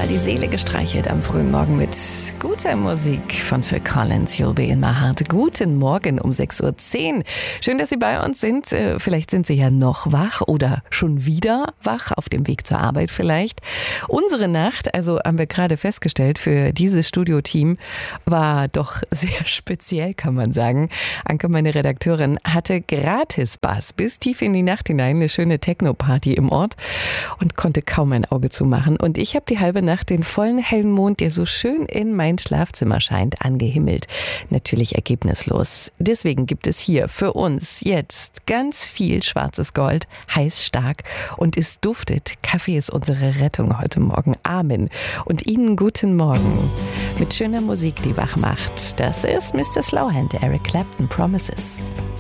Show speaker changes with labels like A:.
A: mal die Seele gestreichelt am frühen Morgen mit guter Musik von Phil Collins, You'll Be in My Heart. Guten Morgen um 6.10 Uhr. Schön, dass Sie bei uns sind. Vielleicht sind Sie ja noch wach oder schon wieder wach, auf dem Weg zur Arbeit vielleicht. Unsere Nacht, also haben wir gerade festgestellt, für dieses Studioteam war doch sehr speziell, kann man sagen. Anke, meine Redakteurin, hatte Gratis-Bass bis tief in die Nacht hinein, eine schöne Techno-Party im Ort und konnte kaum ein Auge zumachen. Und ich habe die halbe Nacht den vollen hellen Mond, der so schön in mein Schlafzimmer scheint, angehimmelt. Natürlich ergebnislos. Deswegen gibt es hier für uns jetzt ganz viel schwarzes Gold, heiß stark und es duftet. Kaffee ist unsere Rettung heute Morgen. Amen. Und Ihnen guten Morgen. Mit schöner Musik, die wach macht. Das ist Mr. Slowhand, Eric Clapton, Promises.